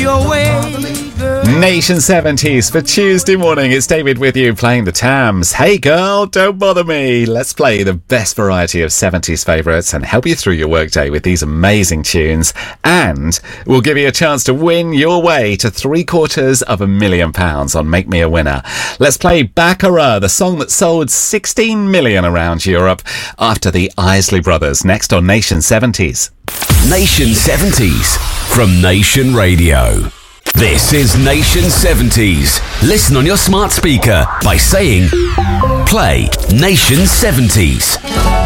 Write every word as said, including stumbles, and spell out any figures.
your way, girl. Nation seventies for Tuesday morning. It's David with you playing the Tams. Hey girl, don't bother me. Let's play the best variety of seventies favourites and help you through your workday with these amazing tunes. And we'll give you a chance to win your way to three quarters of a million pounds on Make Me a Winner. Let's play Baccarat, the song that sold sixteen million around Europe after the Isley Brothers, next on Nation seventies. Nation seventies from Nation Radio. This is Nation seventies. Listen on your smart speaker by saying, play Nation seventies.